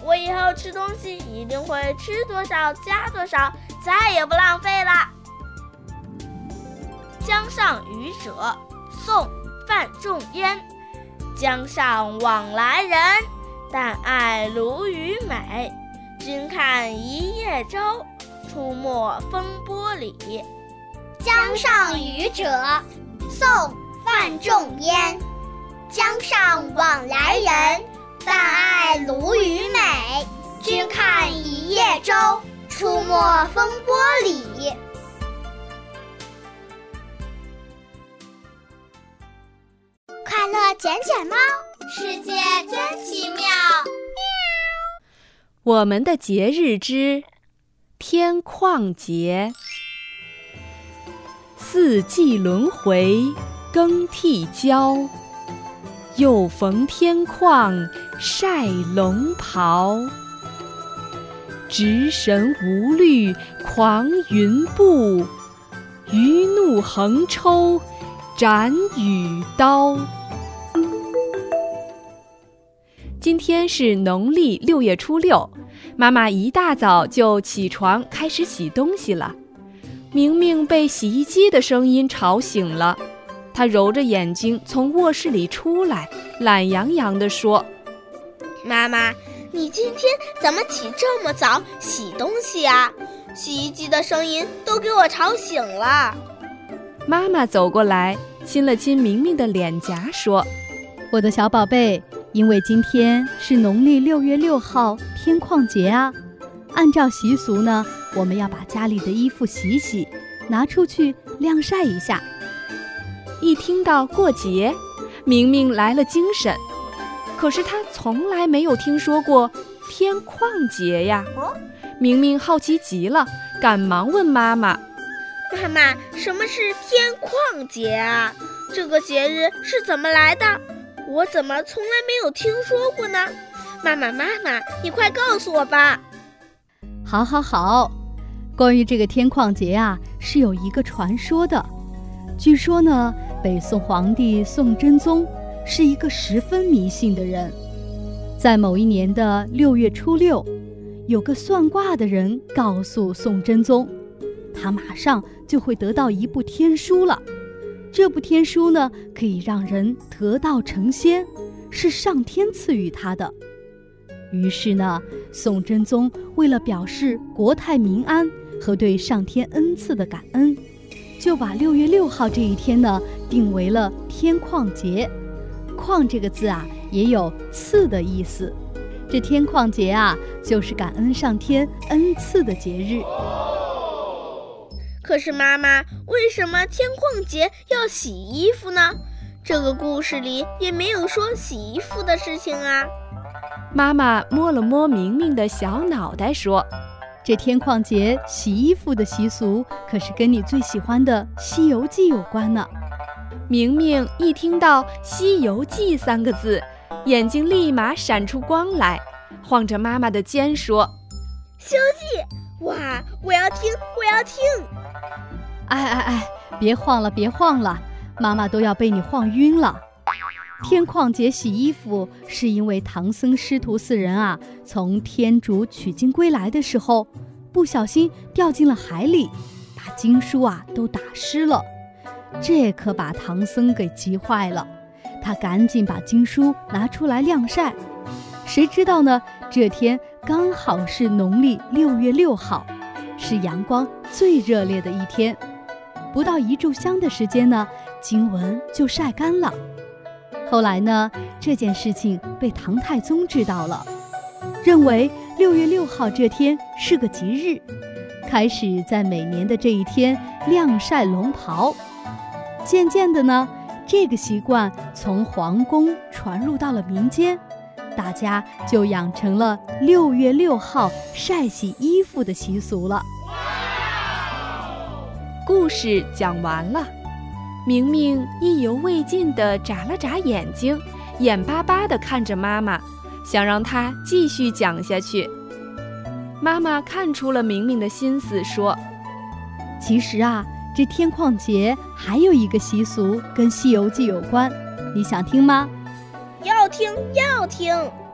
我以后吃东西一定会吃多少加多少，再也不浪费了。江上渔者，宋·范仲淹。江上往来人，但爱鲈鱼美。君看一叶舟，出没风波里。 江上渔者，宋·范仲淹。江上往来人，但爱鲈鱼美。君看一叶舟，出没风波里。快乐捡捡猫，世界真奇妙。 我们的节日之天旷节。四季轮回，更替交。又逢天旷，晒龙袍。直神无虑，狂云步。余怒横抽，斩羽刀。今天是农历6月初6，妈妈一大早就起床开始洗东西了。明明被洗衣机的声音吵醒了，她揉着眼睛从卧室里出来，懒洋洋地说： 妈妈，你今天怎么起这么早洗东西啊？洗衣机的声音都给我吵醒了。 妈妈走过来亲了亲明明的脸颊，说： 我的小宝贝，因为今天是农历6月6号天旷节啊，按照习俗呢，我们要把家里的衣服洗洗，拿出去晾晒一下。 一听到过节，明明来了精神，可是她从来没有听说过天旷节呀。明明好奇极了，赶忙问妈妈： 妈妈，什么是天旷节啊？这个节日是怎么来的？我怎么从来没有听说过呢？妈妈，你快告诉我吧。 好，关于这个天旷节啊，是有一个传说的。据说呢，北宋皇帝宋真宗是一个十分迷信的人。在某一年的6月初6，有个算卦的人告诉宋真宗，他马上就会得到一部天书了。这部天书呢，可以让人得道成仙，是上天赐予他的。于是呢，宋真宗为了表示国泰民安和对上天恩赐的感恩，就把6月6号这一天呢定为了天旷节。旷这个字啊，也有赐的意思。这天旷节啊，就是感恩上天恩赐的节日。 可是妈妈，为什么天旷节要洗衣服呢？这个故事里也没有说洗衣服的事情啊。 妈妈摸了摸明明的小脑袋，说： 这天旷节洗衣服的习俗可是跟你最喜欢的《西游记》有关呢。 明明一听到《西游记》3个字，眼睛立马闪出光来，晃着妈妈的肩说： 西游记，哇，我要听。 哎，别晃了，妈妈都要被你晃晕了。天旷节洗衣服是因为唐僧师徒4人啊，从天竺取经归来的时候，不小心掉进了海里，把经书啊都打湿了。这可把唐僧给急坏了，他赶紧把经书拿出来晾晒。谁知道呢，这天刚好是农历6月6号，是阳光最热烈的一天。不到1炷香的时间呢，经文就晒干了。后来呢，这件事情被唐太宗知道了，认为6月6号这天是个吉日，开始在每年的这一天晾晒龙袍。渐渐的呢，这个习惯从皇宫传入到了民间，大家就养成了6月6号晒洗衣服的习俗了。 故事讲完了，明明意犹未尽地眨了眨眼睛，眼巴巴地看着妈妈，想让她继续讲下去。妈妈看出了明明的心思，说： 其实啊，这天旷节还有一个习俗跟《西游记》有关，你想听吗？ 要听。